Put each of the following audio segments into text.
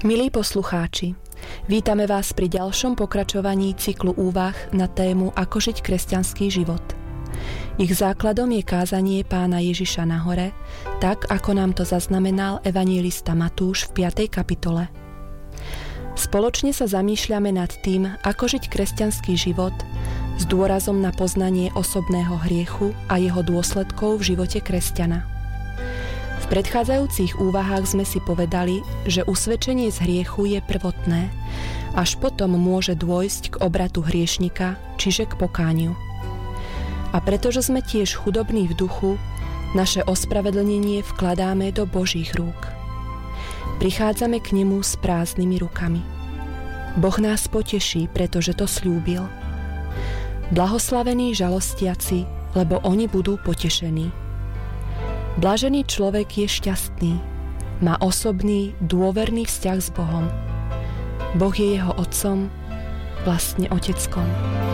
Milí poslucháči, vítame vás pri ďalšom pokračovaní cyklu úvah na tému Ako žiť kresťanský život. Ich základom je kázanie Pána Ježiša na hore, tak ako nám to zaznamenal evanjelista Matúš v 5. kapitole. Spoločne sa zamýšľame nad tým, ako žiť kresťanský život s dôrazom na poznanie osobného hriechu a jeho dôsledkov v živote kresťana. V predchádzajúcich úvahách sme si povedali, že usvedčenie z hriechu je prvotné, až potom môže dôjsť k obratu hriešnika, čiže k pokániu. A pretože sme tiež chudobní v duchu, naše ospravedlnenie vkladáme do Božích rúk. Prichádzame k nemu s prázdnymi rukami. Boh nás poteší, pretože to sľúbil. Blahoslavení žalostiaci, lebo oni budú potešení. Blažený človek je šťastný, má osobný, dôverný vzťah s Bohom. Boh je jeho otcom, vlastne oteckom.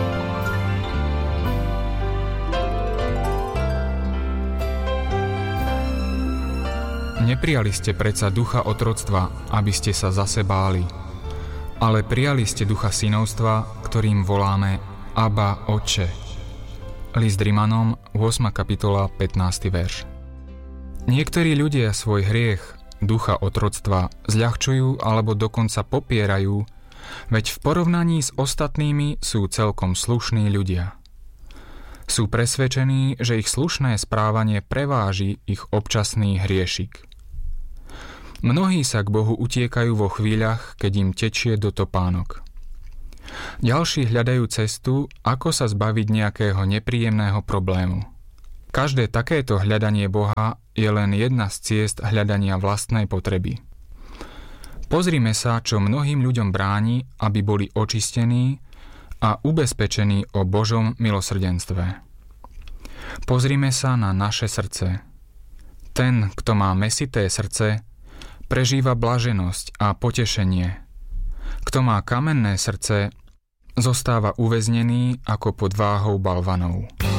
Neprijali ste predsa ducha otroctva, aby ste sa zase báli, ale prijali ste ducha synovstva, ktorým voláme Abba, Otče. List Rimanom, 8. kapitola, 15. verš. Niektorí ľudia svoj hriech, ducha otroctva, zľahčujú alebo dokonca popierajú, veď v porovnaní s ostatnými sú celkom slušní ľudia. Sú presvedčení, že ich slušné správanie preváži ich občasný hriešik. Mnohí sa k Bohu utiekajú vo chvíľach, keď im tečie do topánok. Ďalší hľadajú cestu, ako sa zbaviť nejakého nepríjemného problému. Každé takéto hľadanie Boha je len jedna z ciest hľadania vlastnej potreby. Pozrime sa, čo mnohým ľuďom bráni, aby boli očistení a ubezpečení o Božom milosrdenstve. Pozrime sa na naše srdce. Ten, kto má mäsité srdce, prežíva blaženosť a potešenie. Kto má kamenné srdce, zostáva uväznený ako pod váhou balvanov.